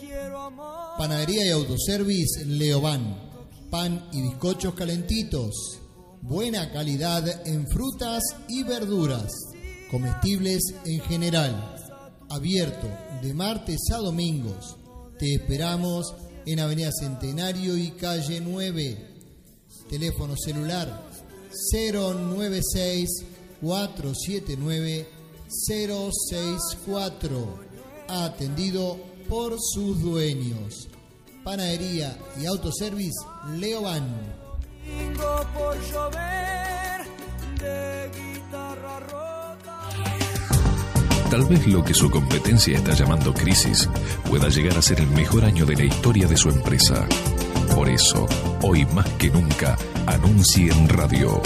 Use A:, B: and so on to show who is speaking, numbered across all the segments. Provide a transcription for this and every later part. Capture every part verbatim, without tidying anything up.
A: Panadería y autoservice Leoban. Pan y bizcochos calentitos. Buena calidad en frutas y verduras. Comestibles en general. Abierto de martes a domingos. Te esperamos en Avenida Centenario y Calle nueve. Teléfono celular cero nueve seis, cuatro siete nueve, cero seis cuatro. Atendido por sus dueños. Panadería y autoservice Leoban.
B: Por llover de guitarra rota.
C: Tal vez lo que su competencia está llamando crisis pueda llegar a ser el mejor año de la historia de su empresa. Por eso, hoy más que nunca, anuncie en radio.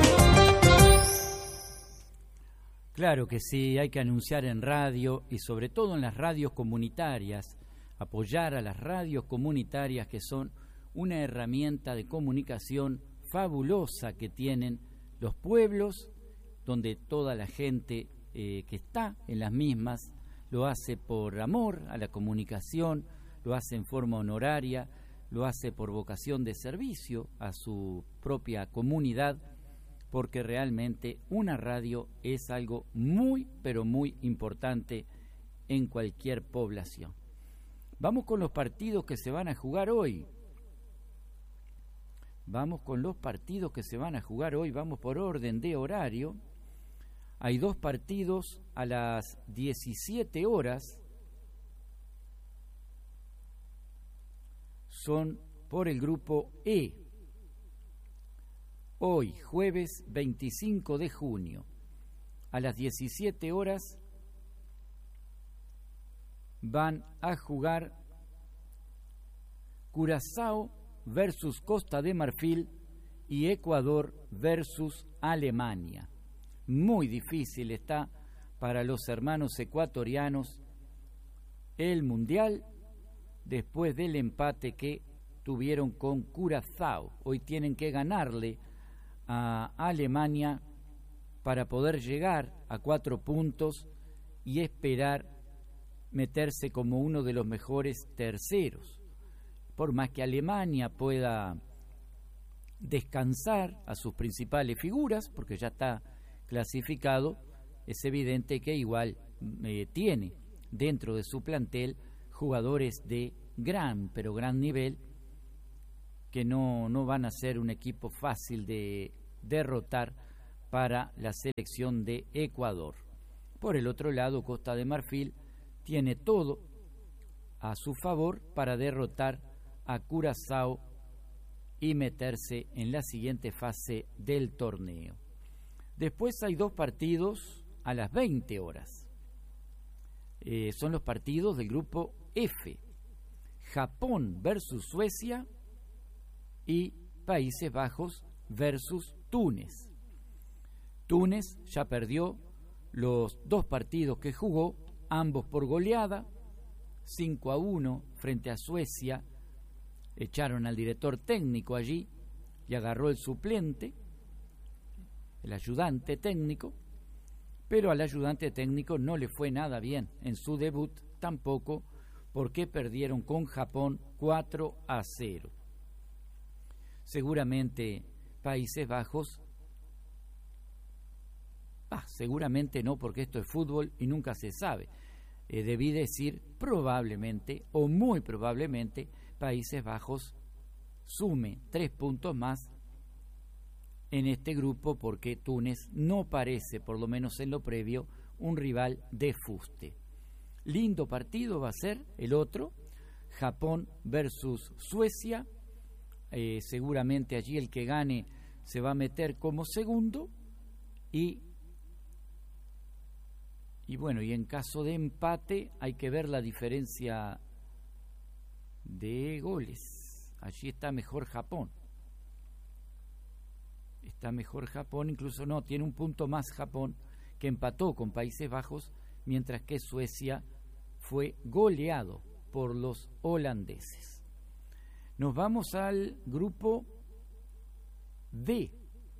D: Claro que sí, hay que anunciar en radio y sobre todo en las radios comunitarias, apoyar a las radios comunitarias que son una herramienta de comunicación fabulosa que tienen los pueblos, donde toda la gente eh, que está en las mismas lo hace por amor a la comunicación, lo hace en forma honoraria, lo hace por vocación de servicio a su propia comunidad, porque realmente una radio es algo muy, pero muy importante en cualquier población. Vamos con los partidos que se van a jugar hoy. Vamos con los partidos que se van a jugar hoy, vamos por orden de horario. Hay dos partidos a las diecisiete horas. Son por el grupo E. Hoy, jueves veinticinco de junio, a las diecisiete horas, van a jugar Curazao versus Costa de Marfil y Ecuador versus Alemania. Muy difícil está para los hermanos ecuatorianos el Mundial después del empate que tuvieron con Curazao. Hoy tienen que ganarle a Alemania para poder llegar a cuatro puntos y esperar meterse como uno de los mejores terceros. Por más que Alemania pueda descansar a sus principales figuras, porque ya está clasificado, es evidente que igual eh, tiene dentro de su plantel jugadores de gran, pero gran nivel, que no, no van a ser un equipo fácil de derrotar para la selección de Ecuador. Por el otro lado, Costa de Marfil tiene todo a su favor para derrotar a Curazao y meterse en la siguiente fase del torneo. Después hay dos partidos a las veinte horas. Eh, son los partidos del grupo F. Japón versus Suecia y Países Bajos versus Túnez. Túnez ya perdió los dos partidos que jugó, ambos por goleada, cinco a uno frente a Suecia. Echaron al director técnico allí y agarró el suplente, el ayudante técnico, pero al ayudante técnico no le fue nada bien en su debut, tampoco porque perdieron con Japón cuatro a cero. Seguramente Países Bajos, ah, seguramente no, porque esto es fútbol y nunca se sabe. Eh, debí decir probablemente o muy probablemente Países Bajos sume tres puntos más en este grupo, porque Túnez no parece, por lo menos en lo previo, un rival de fuste. Lindo partido va a ser el otro, Japón versus Suecia. Eh, seguramente allí el que gane se va a meter como segundo y y bueno, y en caso de empate hay que ver la diferencia de goles. Allí está mejor Japón. Está mejor Japón, incluso no, tiene un punto más Japón, que empató con Países Bajos, mientras que Suecia fue goleado por los holandeses. Nos vamos al grupo D,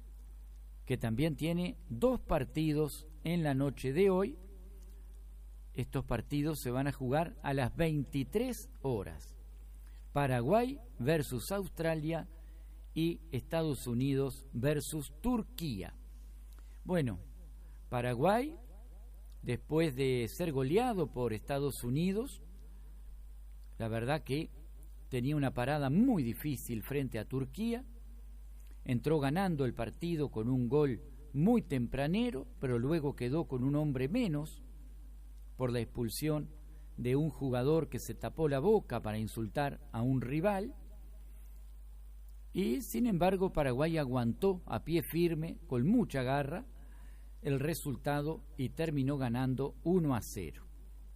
D: que también tiene dos partidos en la noche de hoy. estos partidos se van a jugar a las veintitrés horas. Paraguay versus Australia y Estados Unidos versus Turquía. Bueno, Paraguay, después de ser goleado por Estados Unidos, la verdad que tenía una parada muy difícil frente a Turquía. Entró ganando el partido con un gol muy tempranero, pero luego quedó con un hombre menos por la expulsión de un jugador que se tapó la boca para insultar a un rival. Y sin embargo Paraguay aguantó a pie firme, con mucha garra, el resultado y terminó ganando uno a cero.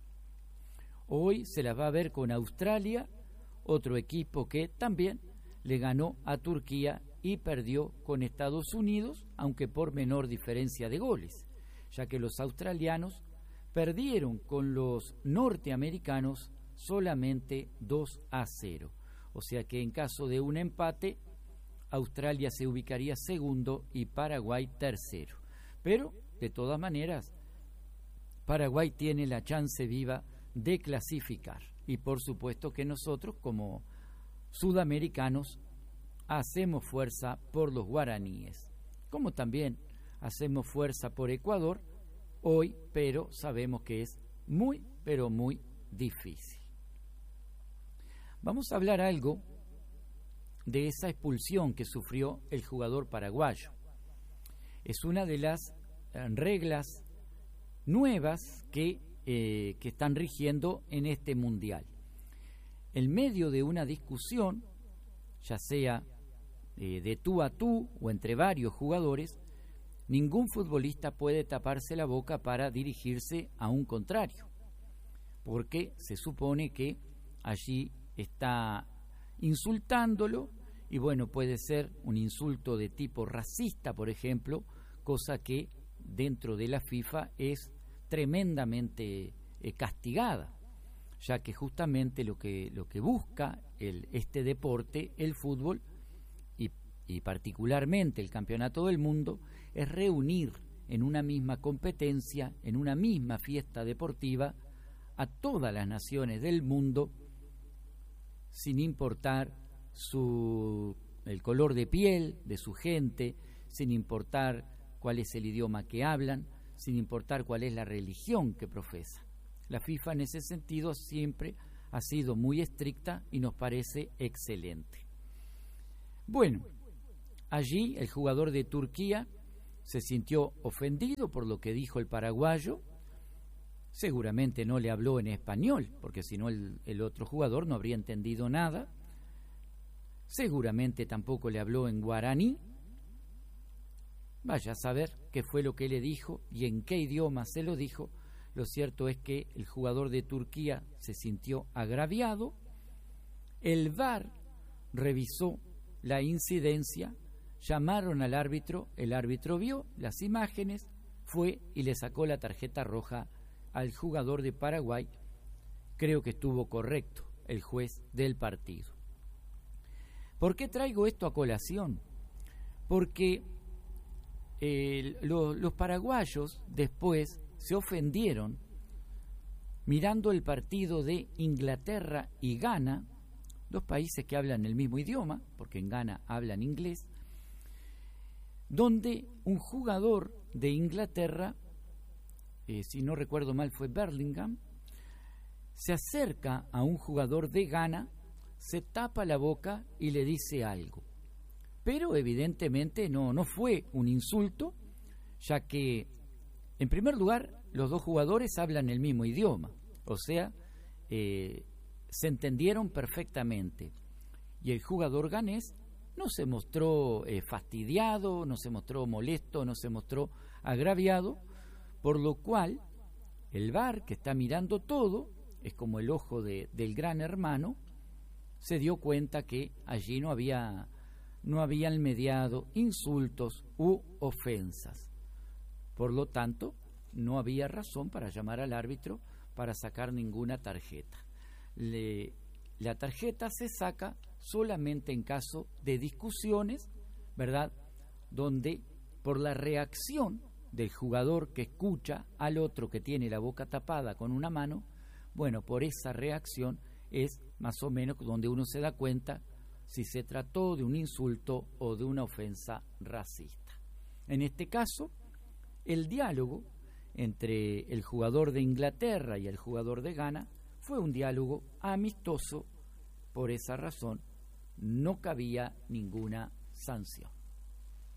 D: Hoy se la va a ver con Australia, otro equipo que también le ganó a Turquía y perdió con Estados Unidos, aunque por menor diferencia de goles, ya que los australianos perdieron con los norteamericanos solamente dos a cero. O sea que en caso de un empate, Australia se ubicaría segundo y Paraguay tercero. Pero, de todas maneras, Paraguay tiene la chance viva de clasificar. Y por supuesto que nosotros, como sudamericanos, hacemos fuerza por los guaraníes, como también hacemos fuerza por Ecuador hoy, pero sabemos que es muy, pero muy difícil. Vamos a hablar algo de esa expulsión que sufrió el jugador paraguayo. Es una de las eh, reglas nuevas que, eh, que están rigiendo en este mundial. En medio de una discusión, ya sea eh, de tú a tú o entre varios jugadores, ningún futbolista puede taparse la boca para dirigirse a un contrario, porque se supone que allí está insultándolo, y bueno, puede ser un insulto de tipo racista, por ejemplo, cosa que dentro de la FIFA es tremendamente eh, castigada, ya que justamente lo que, lo que busca el, este deporte, el fútbol, y, y particularmente el Campeonato del Mundo, es reunir en una misma competencia, en una misma fiesta deportiva, a todas las naciones del mundo, sin importar su, el color de piel de su gente, sin importar cuál es el idioma que hablan, sin importar cuál es la religión que profesa. La FIFA en ese sentido siempre ha sido muy estricta y nos parece excelente. Bueno, allí el jugador de Turquía se sintió ofendido por lo que dijo el paraguayo. Seguramente no le habló en español, porque si no el, el otro jugador no habría entendido nada. Seguramente tampoco le habló en guaraní. Vaya a saber qué fue lo que le dijo y en qué idioma se lo dijo. Lo cierto es que el jugador de Turquía se sintió agraviado. El V A R revisó la incidencia, llamaron al árbitro, el árbitro vio las imágenes, fue y le sacó la tarjeta roja al jugador de Paraguay. Creo que estuvo correcto el juez del partido. ¿Por qué traigo esto a colación? Porque eh, lo, los paraguayos después se ofendieron mirando el partido de Inglaterra y Ghana, dos países que hablan el mismo idioma, porque en Ghana hablan inglés, donde un jugador de Inglaterra, eh, si no recuerdo mal fue Bellingham, se acerca a un jugador de Ghana, se tapa la boca y le dice algo. Pero evidentemente no, no fue un insulto, ya que, en primer lugar, los dos jugadores hablan el mismo idioma, o sea, eh, se entendieron perfectamente. Y el jugador ganés no se mostró eh, fastidiado, no se mostró molesto, no se mostró agraviado, por lo cual el V A R, que está mirando todo, es como el ojo de, del gran hermano, se dio cuenta que allí no había, no habían mediado insultos u ofensas. Por lo tanto, no había razón para llamar al árbitro para sacar ninguna tarjeta. Le, la tarjeta se saca solamente en caso de discusiones, ¿verdad?, donde por la reacción del jugador que escucha al otro que tiene la boca tapada con una mano, bueno, por esa reacción es más o menos donde uno se da cuenta si se trató de un insulto o de una ofensa racista. En este caso, el diálogo entre el jugador de Inglaterra y el jugador de Ghana fue un diálogo amistoso, por esa razón no cabía ninguna sanción.